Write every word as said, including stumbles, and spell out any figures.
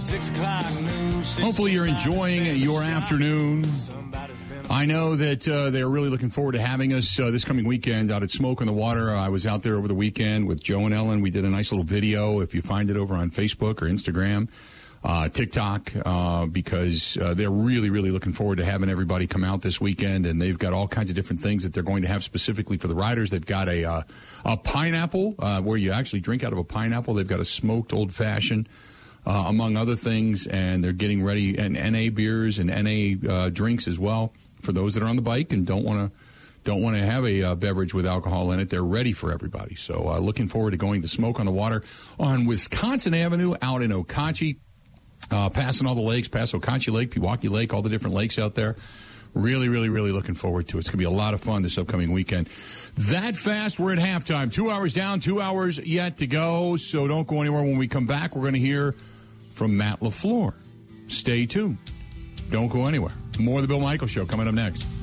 Hopefully you're enjoying your afternoon. I know that uh, they're really looking forward to having us uh, this coming weekend out at Smoke on the Water. I was out there over the weekend with Joe and Ellen. We did a nice little video, if you find it over on Facebook or Instagram, uh, TikTok, uh, because uh, they're really, really looking forward to having everybody come out this weekend. And they've got all kinds of different things that they're going to have specifically for the riders. They've got a, uh, a pineapple uh, where you actually drink out of a pineapple. They've got a smoked old-fashioned. Uh, among other things, and they're getting ready, and N A beers and N A uh, drinks as well for those that are on the bike and don't want to don't want to have a uh, beverage with alcohol in it. They're ready for everybody. So uh, looking forward to going to Smoke on the Water on Wisconsin Avenue out in Okauchee, uh, passing all the lakes, past Okauchee Lake, Pewaukee Lake, all the different lakes out there. Really, really, really looking forward to it. It's going to be a lot of fun this upcoming weekend. That fast, we're at halftime. Two hours down, two hours yet to go. So don't go anywhere. When we come back, we're going to hear from Matt LaFleur. Stay tuned. Don't go anywhere. More of the Bill Michaels Show coming up next.